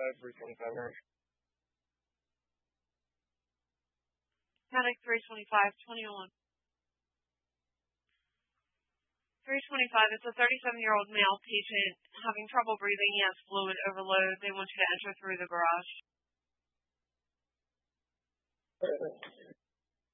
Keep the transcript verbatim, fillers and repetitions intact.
twenty-five, three twenty-five. Medic three twenty-five, twenty-one. three twenty-five, it's a thirty-seven-year-old male patient having trouble breathing. He has fluid overload. They want you to enter through the garage.